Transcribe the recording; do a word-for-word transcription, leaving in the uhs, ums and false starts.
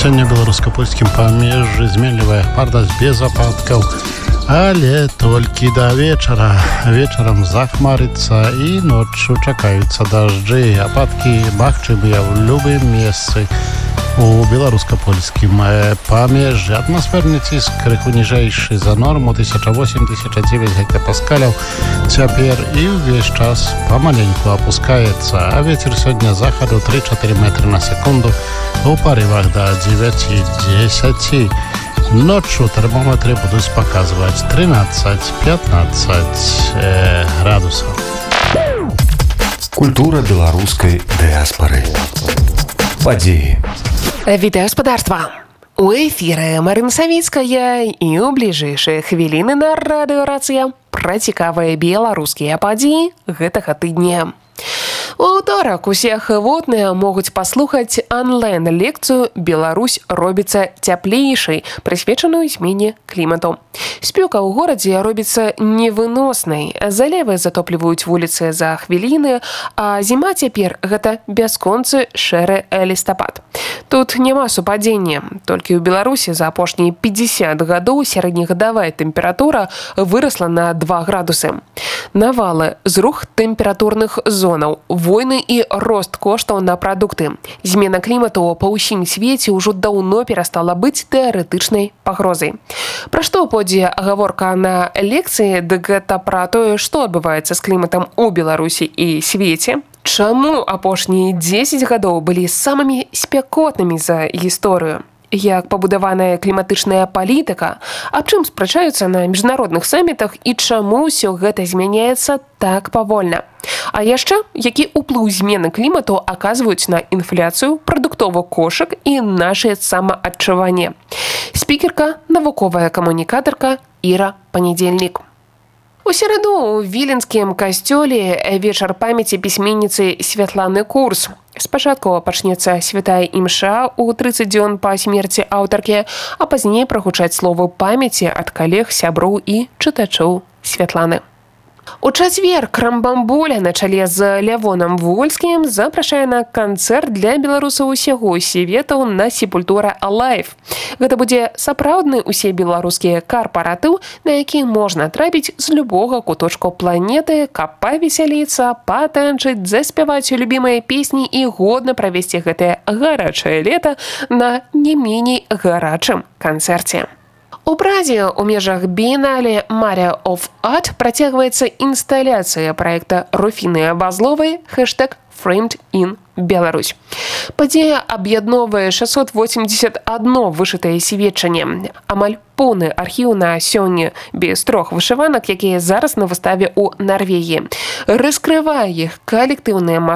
Сёння беларуска-польскім памежжы зменлівая хмарнасць без ападкаў, але толькі да вечара. Вечарам захмарыцца і ноччу чакаюцца дажджы. Ападкі магчымыя ў любым месцы у беларуска-польскім памежжы. Атмасферны ціск крыху ніжэйшы за норму тысяча восемь - тысяча девять гектапаскаляў цяпер і ўвесь час памаленьку апускаецца, а вецер сёння захаду три-четыре метры на секунду у парывах да девять-десять. Ночью термометры будут показывать тринадцать-пятнадцать э, градусов. Культура беларускай дыаспоры. Падзеі. Вітаю, спадарства! У эфіры Марына Савіцкая і ў бліжэйшыя хвіліны на радыёрацыя пра цікавыя беларускія падзеі гэтага тыдня. У ўторак усе ахвотныя могуць паслухаць онлайн-лекцыю «Беларусь робіцца цяплейшай», прысвечаную змене клімату. Спёка ў горадзе робіцца невыноснай. Залевы затопліваюць вуліцы за хвіліны, а зіма цяпер – гэта бясконцы шэры лістапад. Тут няма супадзення. Толькі ў Беларусі за апошнія пятьдесят гадоў сярэднегадавая тэмпература вырасла на два градусы. Навалы, зрух тэмпературных зонаў, войны і рост коштаў на прадукты. Змена клімату па ўсім свеце ўжо даўно перастала быць тэарэтычнай пагрозай. Пра што пойдзе гаворка на лекцыі, дык гэта пра тое, што адбываецца з кліматам у Беларусі і свеце, чаму апошнія дзесяць гадоў былі самымі спякотнымі за гісторыю, як пабудаваная кліматычная палітыка, аб чым спрачаюцца на міжнародных самітах і чаму ўсё гэта змяняецца так павольна. А яшчэ, які ўплыў змены клімату аказваюць на інфляцыю, прадуктовы кошык і нашае самаадчуванне. Спікерка, навуковая камунікатарка Іра Панядзельнік. У сераду ў віленскім касцёле вечар памяці пісьменніцы Святланы Курс. Спачатку пачнецца святая імша ў трыццаць дзён па смерці аўтаркі, а пазней прагучаць словы памяці ад калег, сяброў і чытачоў Святланы. У чацвер Крамбамбуля на чале з Лявонам Вольскім запрашае на канцэрт для беларусаў усяго свету на Сепультура Лайв. Гэта будзе сапраўдны усебеларускі карпаратыў, на які можна трапіць з любога куточку планеты, каб павесяліцца, патанчыць, заспяваць любімыя песні і годна правесці гэтае гарачае лета на не меней гарачым канцэрце. У Празе ў межах біенале «Maria of Art» працягваецца інсталяцыя праекта Руфіны Абазловай хэштэг «Friend in Беларусь». Падзея аб'ядноўвае шэсцьсот восемьдесят одно вышытае сведчанне. Амаль поўны архіў на сёння без трох вышыванак, якія зараз на выставе ў Нарвегіі. Раскрывае іх калектыўныя